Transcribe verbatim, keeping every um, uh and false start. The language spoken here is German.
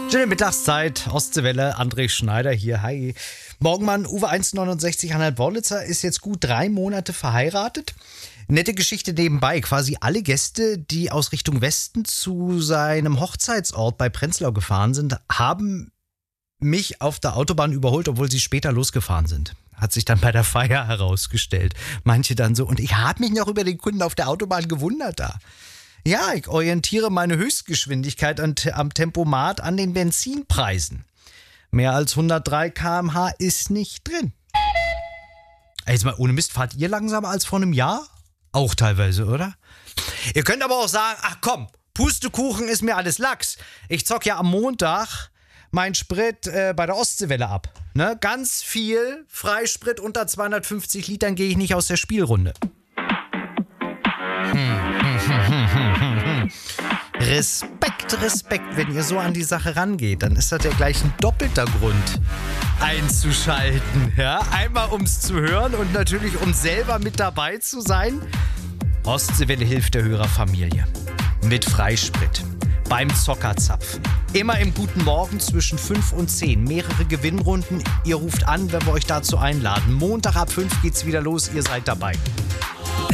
Schöne Mittagszeit, Ostseewelle, André Schneider hier, hi. Morgenmann, Uwe eins neunundsechzig, Hannibal Wollitzer ist jetzt gut drei Monate verheiratet. Nette Geschichte nebenbei, quasi alle Gäste, die aus Richtung Westen zu seinem Hochzeitsort bei Prenzlau gefahren sind, haben mich auf der Autobahn überholt, obwohl sie später losgefahren sind. Hat sich dann bei der Feier herausgestellt. Manche dann so, und ich habe mich noch über den Kunden auf der Autobahn gewundert da. Ja, ich orientiere meine Höchstgeschwindigkeit an, am Tempomat an den Benzinpreisen. Mehr als hundertdrei Kilometer pro Stunde ist nicht drin. Jetzt mal ohne Mist, fahrt ihr langsamer als vor einem Jahr? Auch teilweise, oder? Ihr könnt aber auch sagen, ach komm, Pustekuchen ist mir alles Lachs. Ich zock ja am Montag mein Sprit äh, bei der Ostseewelle ab. Ne? Ganz viel Freisprit unter zweihundertfünfzig Litern gehe ich nicht aus der Spielrunde. Hm. Respekt, Respekt, wenn ihr so an die Sache rangeht, dann ist das ja gleich ein doppelter Grund einzuschalten. Ja? Einmal ums zu hören und natürlich um selber mit dabei zu sein. Ostseewelle hilft der Hörerfamilie mit Freisprit beim Zockerzapfen. Immer im guten Morgen zwischen fünf und zehn. Mehrere Gewinnrunden. Ihr ruft an, wenn wir euch dazu einladen. Montag ab fünf geht's wieder los, ihr seid dabei.